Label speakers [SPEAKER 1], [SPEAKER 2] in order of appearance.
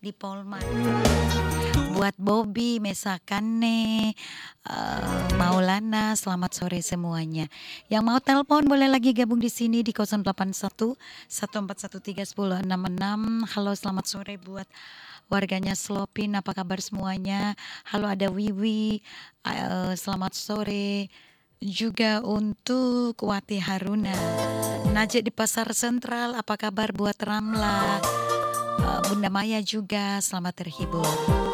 [SPEAKER 1] di Polman. Buat Bobby, Mesakane, Maulana, selamat sore semuanya. Yang mau telepon boleh lagi gabung di sini di 081 1413 1066. Halo, selamat sore buat warganya Slopin, apa kabar semuanya? Halo, ada Wiwi, selamat sore. Juga untuk Wati Haruna, Najib di Pasar Sentral, apa kabar buat Ramla? Bunda Maya juga selamat terhibur.